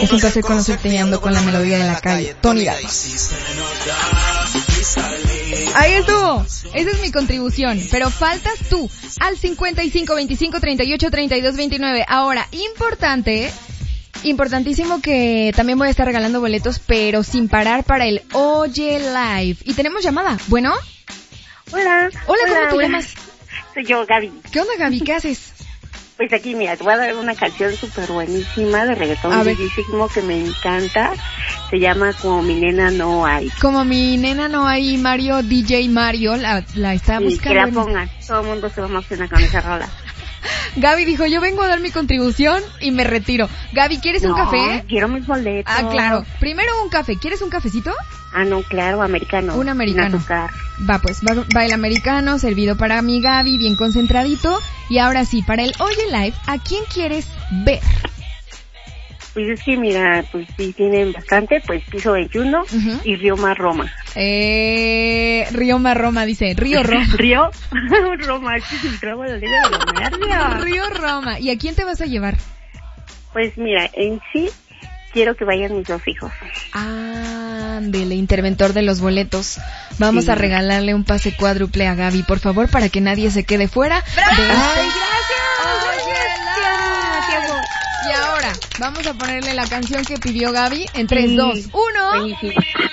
Es un placer conocerte y ando con la melodía de la calle. Tony Gaga. Ahí estuvo. Esa es mi contribución. Pero faltas tú al 55 25 38 32 29. Ahora, importantísimo que también voy a estar regalando boletos, pero sin parar para el Oye Live. Y tenemos llamada. Bueno. Hola, ¿Cómo te llamas? Soy yo, Gaby. ¿Qué onda, Gaby? ¿Qué haces? Pues aquí, mira, te voy a dar una canción súper buenísima de reggaetón bellísimo que me encanta. Se llama Como mi nena no hay. Como mi nena no hay, Mario, DJ Mario, la está buscando. Que la pongan, todo el mundo se va a emocionar con esa rola. Gaby dijo, yo vengo a dar mi contribución y me retiro. Gaby, ¿quieres un café? Quiero mis boletos. Ah, claro. Primero un café. ¿Quieres un cafecito? Ah, no, claro, americano. Un americano. Va, pues, va el americano, servido para mi Gaby, bien concentradito. Y ahora sí, para el Oye Live, ¿a quién quieres ver? Pues es que mira, pues sí tienen bastante, pues Piso 21 y Río Mar Roma. Río Mar Roma, dice, Río Roma. Río Roma, es que es el trago de la Río Roma. ¿Y a quién te vas a llevar? Pues mira, en sí, quiero que vayan mis 2 hijos. Ándele, interventor de los boletos. Vamos a regalarle un pase cuádruple a Gaby, por favor, para que nadie se quede fuera. ¡Bravo! ¡Ay, gracias! Y ahora, vamos a ponerle la canción que pidió Gaby en 3, 2, 1. Buenísimo.